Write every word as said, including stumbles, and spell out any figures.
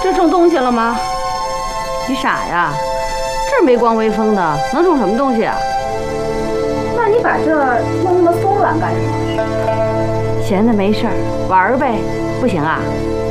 这种东西了吗？你傻呀，这儿没光威风的，能种什么东西啊？ 那你把这弄那么松软干什么？ 闲的没事儿玩呗，不行啊？